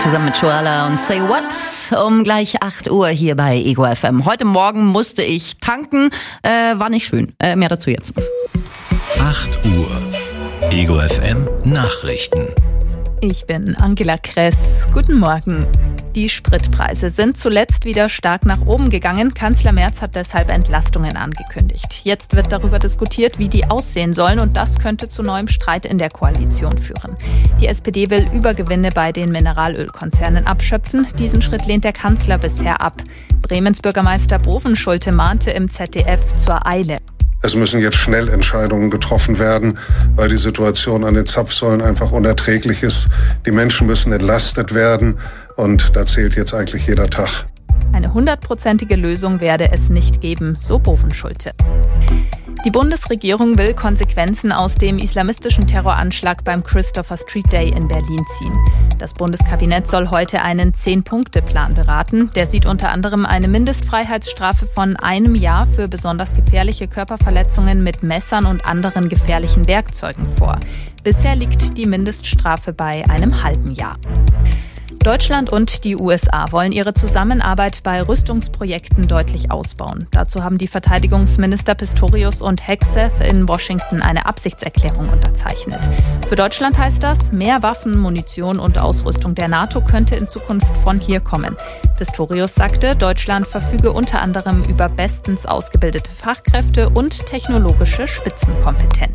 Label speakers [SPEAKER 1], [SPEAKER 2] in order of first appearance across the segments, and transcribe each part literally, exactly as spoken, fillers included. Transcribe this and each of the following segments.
[SPEAKER 1] Zusammen mit Joella und Say What um gleich acht Uhr hier bei Ego F M. Heute Morgen musste ich tanken, äh, war nicht schön. Äh, mehr dazu jetzt.
[SPEAKER 2] acht Uhr. Ego F M Nachrichten.
[SPEAKER 3] Ich bin Angela Kress. Guten Morgen. Die Spritpreise sind zuletzt wieder stark nach oben gegangen. Kanzler Merz hat deshalb Entlastungen angekündigt. Jetzt wird darüber diskutiert, wie die aussehen sollen, und das könnte zu neuem Streit in der Koalition führen. Die S P D will Übergewinne bei den Mineralölkonzernen abschöpfen. Diesen Schritt lehnt der Kanzler bisher ab. Bremens Bürgermeister Bovenschulte mahnte im Z D F zur Eile.
[SPEAKER 4] Es müssen jetzt schnell Entscheidungen getroffen werden, weil die Situation an den Zapfsäulen einfach unerträglich ist. Die Menschen müssen entlastet werden und da zählt jetzt eigentlich jeder Tag.
[SPEAKER 3] Eine hundertprozentige Lösung werde es nicht geben, so Bovenschulte. Die Bundesregierung will Konsequenzen aus dem islamistischen Terroranschlag beim Christopher Street Day in Berlin ziehen. Das Bundeskabinett soll heute einen Zehn-Punkte-Plan beraten. Der sieht unter anderem eine Mindestfreiheitsstrafe von einem Jahr für besonders gefährliche Körperverletzungen mit Messern und anderen gefährlichen Werkzeugen vor. Bisher liegt die Mindeststrafe bei einem halben Jahr. Deutschland und die U S A wollen ihre Zusammenarbeit bei Rüstungsprojekten deutlich ausbauen. Dazu haben die Verteidigungsminister Pistorius und Hegseth in Washington eine Absichtserklärung unterzeichnet. Für Deutschland heißt das, mehr Waffen, Munition und Ausrüstung der NATO könnte in Zukunft von hier kommen. Pistorius sagte, Deutschland verfüge unter anderem über bestens ausgebildete Fachkräfte und technologische Spitzenkompetenz.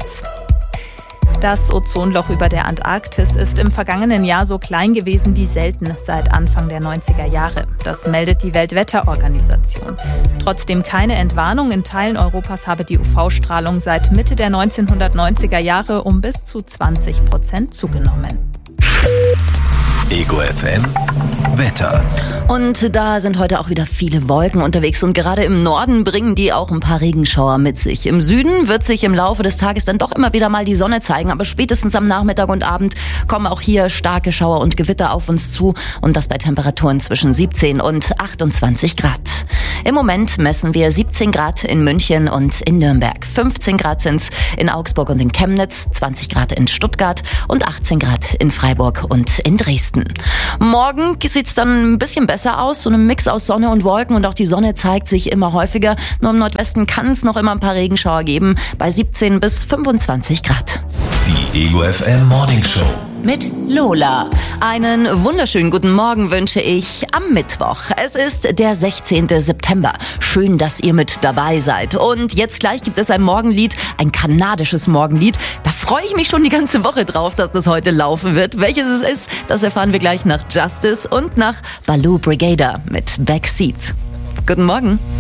[SPEAKER 3] Das Ozonloch über der Antarktis ist im vergangenen Jahr so klein gewesen wie selten seit Anfang der neunziger Jahre. Das meldet die Weltwetterorganisation. Trotzdem keine Entwarnung. In Teilen Europas habe die U V-Strahlung seit Mitte der neunzehnhundertneunziger Jahre um bis zu zwanzig Prozent zugenommen.
[SPEAKER 2] Ego F M Wetter.
[SPEAKER 1] Und da sind heute auch wieder viele Wolken unterwegs und gerade im Norden bringen die auch ein paar Regenschauer mit sich. Im Süden wird sich im Laufe des Tages dann doch immer wieder mal die Sonne zeigen, aber spätestens am Nachmittag und Abend kommen auch hier starke Schauer und Gewitter auf uns zu und das bei Temperaturen zwischen siebzehn und achtundzwanzig Grad. Im Moment messen wir siebzehn Grad in München und in Nürnberg. fünfzehn Grad sind's in Augsburg und in Chemnitz, zwanzig Grad in Stuttgart und achtzehn Grad in Freiburg und in Dresden. Morgen sieht's dann ein bisschen besser aus, so ein Mix aus Sonne und Wolken und auch die Sonne zeigt sich immer häufiger. Nur im Nordwesten kann es noch immer ein paar Regenschauer geben, bei siebzehn bis fünfundzwanzig Grad.
[SPEAKER 2] Die Ego F M Morning Show
[SPEAKER 1] mit Lola. Einen wunderschönen guten Morgen wünsche ich am Mittwoch. Es ist der sechzehnten September. Schön, dass ihr mit dabei seid. Und jetzt gleich gibt es ein Morgenlied, ein kanadisches Morgenlied. Da freue ich mich schon die ganze Woche drauf, dass das heute laufen wird. Welches es ist, das erfahren wir gleich nach Justice und nach Baloo Brigada mit Backseat. Guten Morgen.